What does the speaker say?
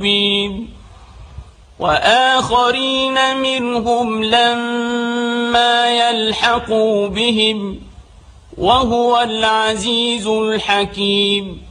وآخرين منهم لما يلحقوا بهم وهو العزيز الحكيم.